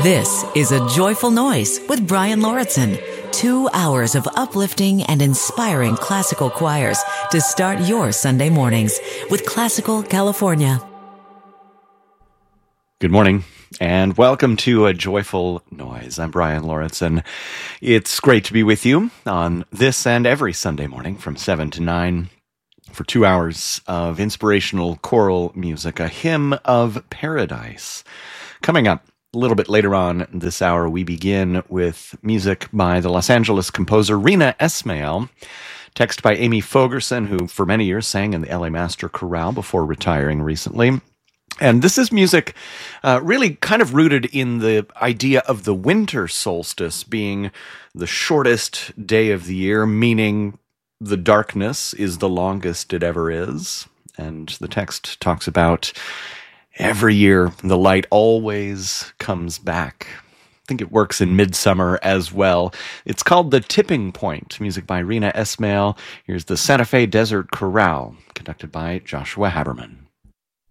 This is A Joyful Noise with Brian Lauritsen. 2 hours of uplifting and inspiring classical choirs to start your Sunday mornings with Classical California. Good morning and welcome to A Joyful Noise. I'm Brian Lauritsen. It's great to be with you on this and every Sunday morning from 7 to 9 for 2 hours of inspirational choral music, a hymn of paradise. Coming up a little bit later on this hour, we begin with music by the Los Angeles composer Rina Esmail, text by Amy Fogerson, who for many years sang in the LA Master Chorale before retiring recently. And this is music really kind of rooted in the idea of the winter solstice being the shortest day of the year, meaning the darkness is the longest it ever is. And the text talks about every year the light always comes back. I think it works in Midsummer as well. It's called The Tipping Point, music by Rina Esmail. Here's the Santa Fe Desert Chorale, conducted by Joshua Haberman.